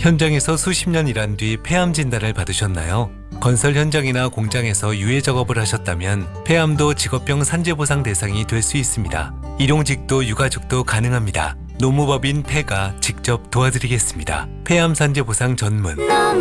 현장에서 수십 년 일한 뒤 폐암 진단을 받으셨나요? 건설 현장이나 공장에서 유해 작업을 하셨다면 폐암도 직업병 산재보상 대상이 될 수 있습니다. 일용직도 유가족도 가능합니다. 노무법인 폐가 직접 도와드리겠습니다. 폐암 산재보상 전문